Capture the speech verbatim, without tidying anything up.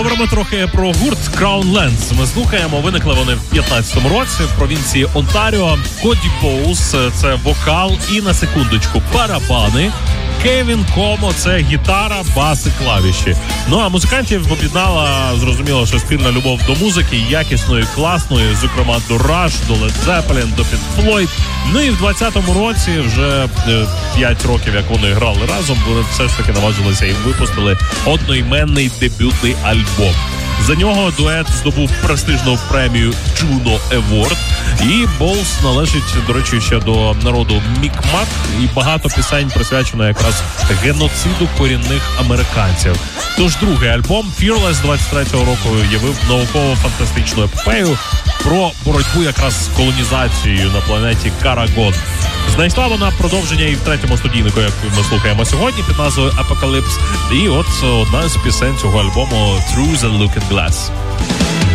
Говоримо трохи про гурт Crown Lands. Ми слухаємо, виникли вони в п'ятнадцятому році в провінції Онтаріо. Коді Боус – це вокал і, на секундочку, барабани. Кевін Комо – це гітара, бас і клавіші. Ну а музикантів об'єднала, зрозуміло, що спільна любов до музики, якісної, класної, зокрема до Rush, до Led Zeppelin, до Pink Floyd. Ну і в двадцятому році, вже п'ять років, як вони грали разом, вони все ж таки наважилися і випустили одноіменний дебютний альбом. За нього дует здобув престижну премію Juno Award. І Боус належить, до речі, ще до народу Мікмак. І багато пісень присвячено якраз геноциду корінних американців. Тож другий альбом Fearless двадцять третього року явив науково-фантастичну епопею про боротьбу якраз з колонізацією на планеті Карагон. Знайшла вона продовження і в третьому студійнику, як ми слухаємо сьогодні, під назвою Apocalypse. І от одна з пісень цього альбому Through the Looking Glass.